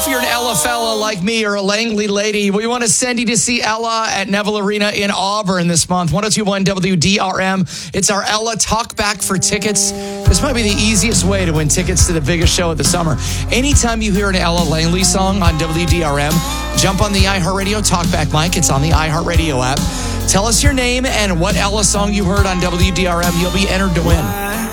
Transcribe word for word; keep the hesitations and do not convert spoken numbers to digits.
if you're an Ella fella like me or a Langley lady, we want to send you to see Ella at Neville Arena in Auburn this month. one oh two point one W D R M. It's our Ella Talk Back for tickets. This might be the easiest way to win tickets to the biggest show of the summer. Anytime you hear an Ella Langley song on W D R M, jump on the iHeartRadio Talkback mic. It's on the iHeartRadio app. Tell us your name and what Ella song you heard on W D R M. You'll be entered to win.